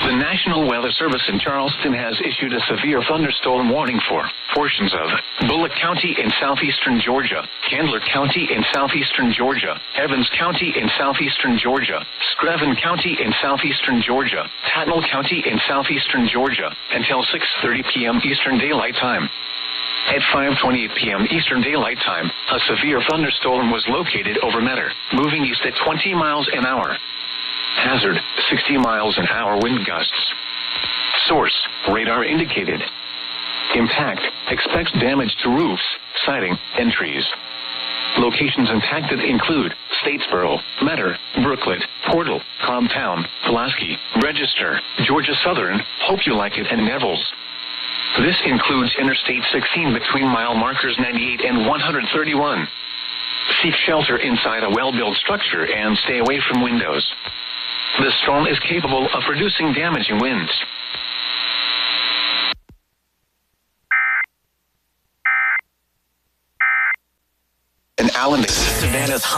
The National Weather Service in Charleston has issued a severe thunderstorm warning for portions of Bullock County in southeastern Georgia, Candler County in southeastern Georgia, Evans County in southeastern Georgia, Screven County in southeastern Georgia, Tattnall County in southeastern Georgia, until 6:30 p.m. Eastern Daylight Time. At 5:28 p.m. Eastern Daylight Time, a severe thunderstorm was located over Metter, moving east at 20 miles an hour. Hazard, 60 miles an hour wind gusts. Source, radar indicated. Impact, expects damage to roofs, siding, and trees. Locations impacted include Statesboro, Metter, Brooklet, Portal, Comptown, Pulaski, Register, Georgia Southern, Hope You Like It, and Nevels. This includes Interstate 16 between mile markers 98 and 131. Seek shelter inside a well-built structure and stay away from windows. The storm is capable of producing damaging winds. In Allendale, Savannah's